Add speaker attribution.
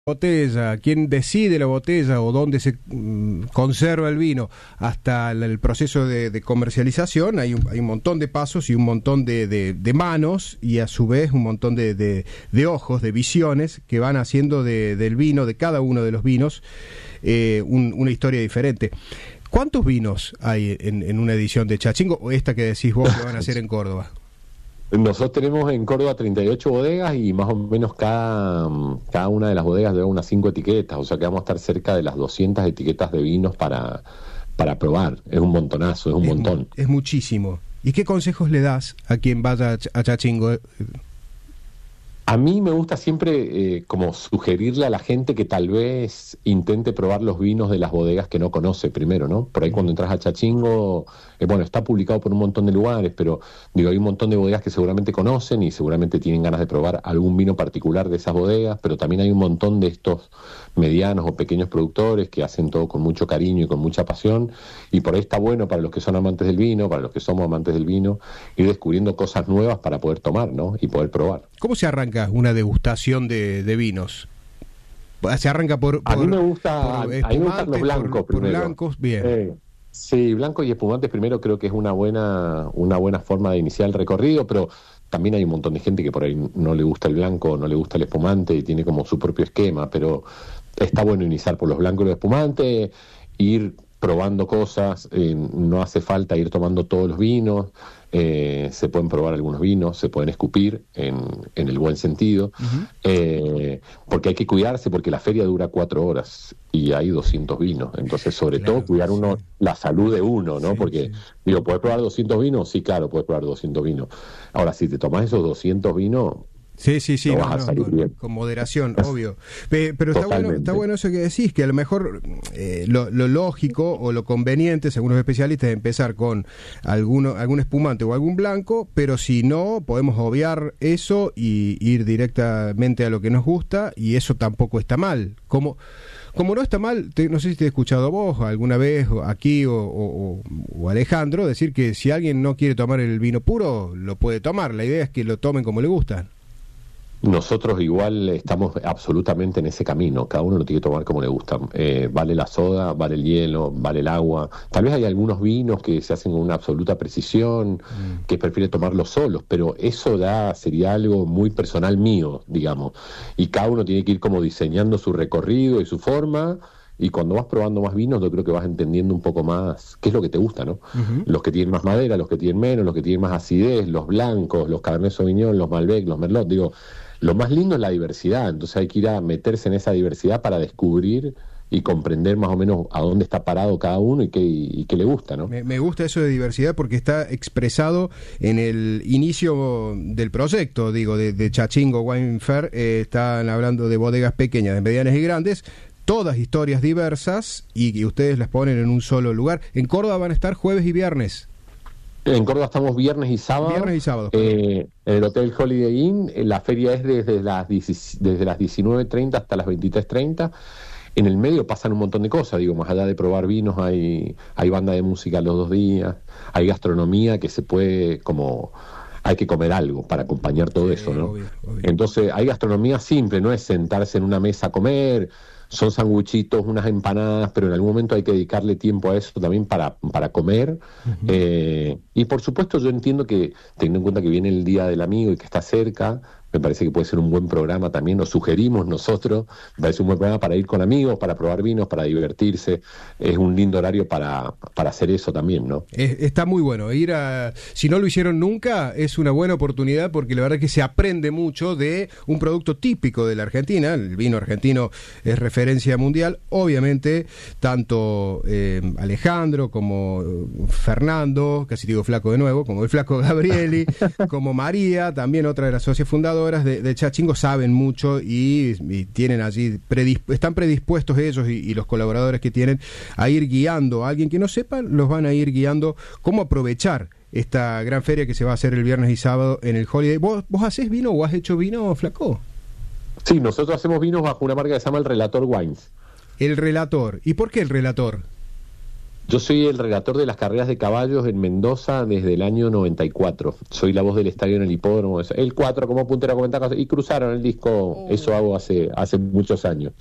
Speaker 1: botella, quién decide la botella o dónde se conserva el vino, hasta el proceso de comercialización, hay un montón de pasos y un montón de manos, y a su vez un montón de ojos, de visiones, que van haciendo del vino, de cada uno de los vinos, una historia diferente. ¿Cuántos vinos hay en una edición de Chachingo, o esta que decís vos que van a hacer en Córdoba?
Speaker 2: Nosotros tenemos en Córdoba 38 bodegas y más o menos cada una de las bodegas lleva unas 5 etiquetas, o sea que vamos a estar cerca de las 200 etiquetas de vinos para probar. Es un montonazo, es un montón.
Speaker 1: Es muchísimo. ¿Y qué consejos le das a quien vaya a Chachingo?
Speaker 2: A mí me gusta siempre como sugerirle a la gente que tal vez intente probar los vinos de las bodegas que no conoce primero, ¿no? Por ahí cuando entras a Chachingo, bueno, está publicado por un montón de lugares, pero digo, hay un montón de bodegas que seguramente conocen y seguramente tienen ganas de probar algún vino particular de esas bodegas, pero también hay un montón de estos medianos o pequeños productores que hacen todo con mucho cariño y con mucha pasión, y por ahí está bueno para los que son amantes del vino, para los que somos amantes del vino, ir descubriendo cosas nuevas para poder tomar, ¿no? Y poder probar.
Speaker 1: ¿Cómo se arranca una degustación de vinos? Se arranca por
Speaker 2: a mí me gusta, los blancos
Speaker 1: por blancos, bien.
Speaker 2: Sí, blancos y espumantes primero creo que es una buena forma de iniciar el recorrido, pero también hay un montón de gente que por ahí no le gusta el blanco, no le gusta el espumante y tiene como su propio esquema, pero está bueno iniciar por los blancos y los espumantes, ir probando cosas, no hace falta ir tomando todos los vinos, se pueden probar algunos vinos, se pueden escupir en el buen sentido, porque hay que cuidarse porque la feria dura 4 horas y hay 200 vinos, entonces sobre todo cuidar la salud de uno, ¿no? Porque digo, ¿puedes probar 200 vinos? Sí, claro, puedes probar 200 vinos. Ahora, si te tomás esos 200 vinos...
Speaker 1: Sí, con moderación, obvio. Pero está bueno eso que decís, que a lo mejor lo lógico o lo conveniente, según los especialistas, es empezar con algún espumante o algún blanco, pero si no, podemos obviar eso y ir directamente a lo que nos gusta, y eso tampoco está mal. Como no está mal, no sé si te he escuchado vos alguna vez aquí o Alejandro decir que si alguien no quiere tomar el vino puro, lo puede tomar. La idea es que lo tomen como le gusta.
Speaker 2: Nosotros igual estamos absolutamente en ese camino, cada uno lo tiene que tomar como le gusta, vale la soda, vale el hielo, vale el agua, tal vez hay algunos vinos que se hacen con una absoluta precisión, que prefiere tomarlos solos, pero eso sería algo muy personal mío, digamos, y cada uno tiene que ir como diseñando su recorrido y su forma, y cuando vas probando más vinos yo creo que vas entendiendo un poco más qué es lo que te gusta, ¿no? Los que tienen más madera, los que tienen menos, los que tienen más acidez, los blancos, los Cabernet Sauvignon, los Malbec, los Merlot, digo... Lo más lindo es la diversidad, entonces hay que ir a meterse en esa diversidad para descubrir y comprender más o menos a dónde está parado cada uno y qué le gusta, ¿no?
Speaker 1: Me gusta eso de diversidad porque está expresado en el inicio del proyecto, digo, de Chachingo Wine Fair. Están hablando de bodegas pequeñas, de medianas y grandes, todas historias diversas, y ustedes las ponen en un solo lugar. En Córdoba van a estar jueves y viernes.
Speaker 2: En Córdoba estamos viernes y sábado. En el Hotel Holiday Inn. La feria es desde las 19:30 hasta las 23:30. En el medio pasan un montón de cosas, digo, más allá de probar vinos, hay banda de música los 2 días, hay gastronomía que se puede hay que comer algo para acompañar todo eso, ¿no? Obvio. Entonces hay gastronomía simple, no es sentarse en una mesa a comer, son sanguchitos, unas empanadas, pero en algún momento hay que dedicarle tiempo a eso también para comer. Y por supuesto yo entiendo que, teniendo en cuenta que viene el Día del Amigo y que está cerca, me parece que puede ser un buen programa también, lo sugerimos nosotros, me parece un buen programa para ir con amigos, para probar vinos, para divertirse, es un lindo horario para hacer eso también, ¿no?
Speaker 1: Está muy bueno, si no lo hicieron nunca, es una buena oportunidad porque la verdad que se aprende mucho de un producto típico de la Argentina. El vino argentino es referencia mundial, obviamente, tanto Alejandro como Fernando, casi digo Flaco de nuevo, como el Flaco Gabrieli, como María, también otra de las socias fundadoras de Chachingo, saben mucho y tienen allí, están predispuestos ellos y los colaboradores que tienen a ir guiando a alguien que no sepa, los van a ir guiando cómo aprovechar esta gran feria que se va a hacer el viernes y sábado en el Holiday. ¿Vos hacés vino o has hecho vino, Flaco?
Speaker 2: Sí, nosotros hacemos vinos bajo una marca que se llama El Relator Wines.
Speaker 1: El Relator. ¿Y por qué El Relator?
Speaker 2: Yo soy el relator de las carreras de caballos en Mendoza desde el año 94. Soy la voz del estadio en el hipódromo. El 4 como puntero comentar y cruzaron el disco. Eso hago hace muchos años.